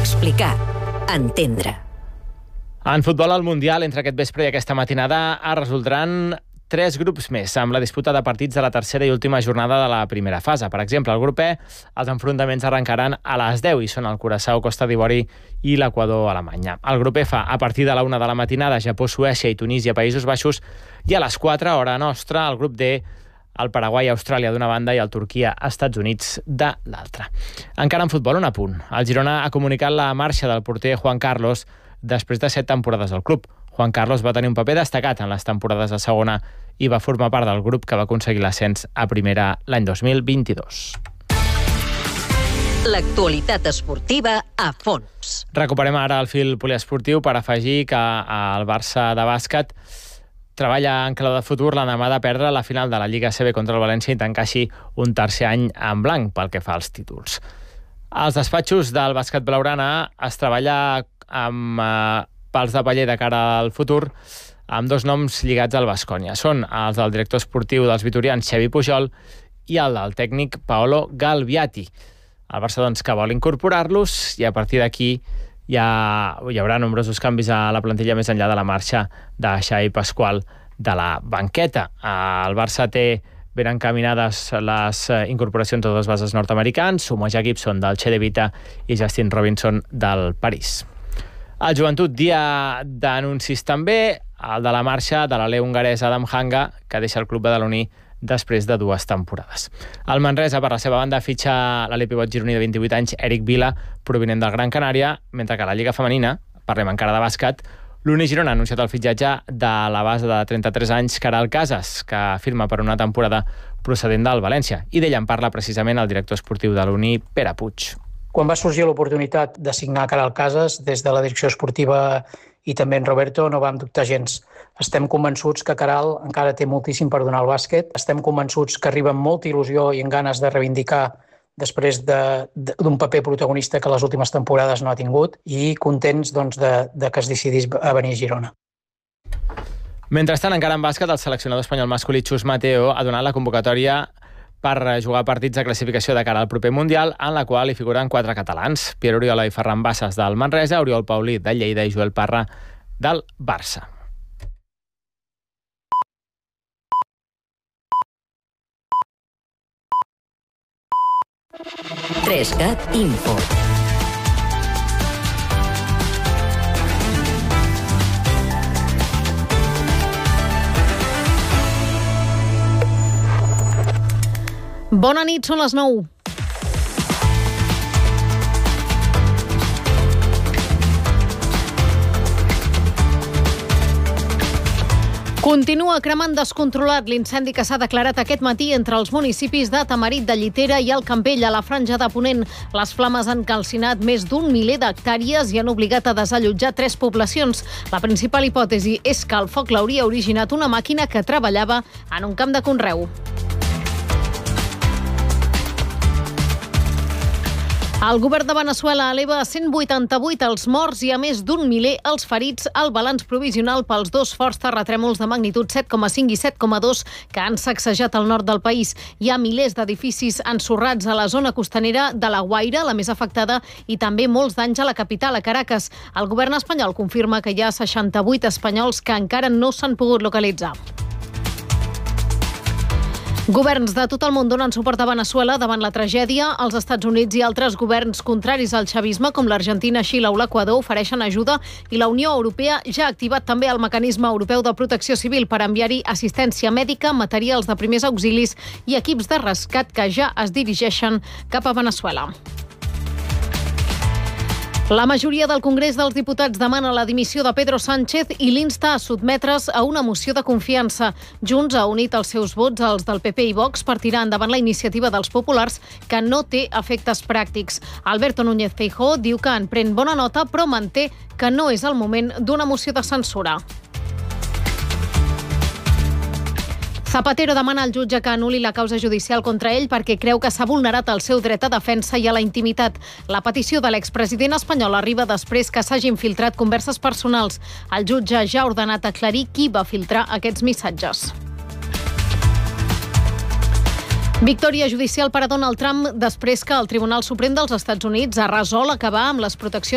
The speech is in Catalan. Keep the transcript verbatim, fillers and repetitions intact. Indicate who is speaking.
Speaker 1: Explicar. Entendre.
Speaker 2: En futbol, al Mundial, entre aquest vespre i aquesta matinada, es resoldran tres grups més, amb la disputa de partits de la tercera i última jornada de la primera fase. Per exemple, al grup E, els enfrontaments arrencaran a les deu i són el Curaçao, Costa d'Ivori i l'Equador, Alemanya. Al grup F, a partir de la una de la matinada, Japó, Suècia i Tunísia, Països Baixos, i a les quatre, hora nostra, al grup D, el Paraguai, Austràlia d'una banda i el Turquia, Estats Units de l'altra. Encara en futbol, un apunt. El Girona ha comunicat la marxa del porter Juan Carlos després de set temporades al club. Juan Carlos va tenir un paper destacat en les temporades de segona i va formar part del grup que va aconseguir l'ascens a primera l'any dos mil vint-i-dos.
Speaker 1: L'actualitat esportiva a fons.
Speaker 2: Recuperem ara el fil poliesportiu per afegir que el Barça de bàsquet treballa en clau de futur l'endemà de perdre la final de la Lliga A C B contra el València i tancar així un tercer any en blanc pel que fa als títols. Als despatxos del bàsquet blaugrana es treballa amb eh, pals de paller de cara al futur amb dos noms lligats al Baskonia. Són els del director esportiu dels vitorians, Xavi Pujol, i el del tècnic Paolo Galbiati. El Barça, doncs, que vol incorporar-los i a partir d'aquí hi, ha, hi haurà nombrosos canvis a la plantilla més enllà de la marxa de Xavi Pasqual de la banqueta. El Barça té ben encaminades les incorporacions de dos bases nord-americans, Umoja Gibson del Che de Vita i Justin Robinson del París. El Joventut, dia d'anuncis també, el de la marxa de l'alè hongarès Adam Hanga, que deixa el club badaloní després de dues temporades. El Manresa, per la seva banda, fitxa l'alè pivot gironí de vint-i-vuit anys, Eric Vila, provinent del Gran Canària, mentre que a la Lliga Femenina, parlem encara de bàsquet, l'Uni Girona ha anunciat el fitxatge de la base de trenta-tres anys, Caral Casas, que firma per una temporada procedent del València. I d'ella en parla precisament el director esportiu de l'Uni, Pere Puig.
Speaker 3: Quan va sorgir l'oportunitat de signar Caral Casas, des de la direcció esportiva i també en Roberto, no vam dubtar gens. Estem convençuts que Caral encara té moltíssim per donar al bàsquet. Estem convençuts que arriba amb molta il·lusió i amb ganes de reivindicar després d'un paper protagonista que les últimes temporades no ha tingut i contents doncs, de, de que es decidís a venir a Girona.
Speaker 2: Mentrestant, encara en bàsquet, el seleccionador espanyol masculí Chus Mateo ha donat la convocatòria per jugar partits de classificació de cara al proper Mundial, en la qual hi figuren quatre catalans, Pierre Oriola i Ferran Bassas del Manresa, Oriol Paulí del Lleida i Joel Parra del Barça.
Speaker 1: trescat Info.
Speaker 4: Bona nit, són les nou. Continua cremant descontrolat l'incendi que s'ha declarat aquest matí entre els municipis de Tamarit de Llitera i el Campell, a la Franja de Ponent. Les flames han calcinat més d'un miler d'hectàrees i han obligat a desallotjar tres poblacions. La principal hipòtesi és que el foc l'hauria originat una màquina que treballava en un camp de conreu. El govern de Veneçuela eleva a cent vuitanta-vuit els morts i a més d'un miler els ferits al balanç provisional pels dos forts terratrèmols de magnitud set coma cinc i set coma dos que han sacsejat el nord del país. Hi ha milers d'edificis ensorrats a la zona costanera de La Guaira, la més afectada, i també molts danys a la capital, a Caracas. El govern espanyol confirma que hi ha seixanta-vuit espanyols que encara no s'han pogut localitzar. Governs de tot el món donen suport a Veneçuela davant la tragèdia. Els Estats Units i altres governs contraris al chavisme, com l'Argentina, Xile o l'Equador, ofereixen ajuda i la Unió Europea ja ha activat també el mecanisme europeu de protecció civil per enviar-hi assistència mèdica, materials de primers auxilis i equips de rescat que ja es dirigeixen cap a Veneçuela. La majoria del Congrés dels Diputats demana la dimissió de Pedro Sánchez i l'insta a sotmetre's a una moció de confiança. Junts ha unit els seus vots als del P P i Vox per tirar endavant la iniciativa dels populars, que no té efectes pràctics. Alberto Núñez Feijóo diu que en pren bona nota, però manté que no és el moment d'una moció de censura. Zapatero demana al jutge que anul·li la causa judicial contra ell perquè creu que s'ha vulnerat el seu dret a defensa i a la intimitat. La petició de l'expresident espanyol arriba després que s'hagin filtrat converses personals. El jutge ja ha ordenat aclarir qui va filtrar aquests missatges. Victòria judicial per a Donald Trump després que el Tribunal Suprem dels Estats Units ha resolt acabar amb les proteccions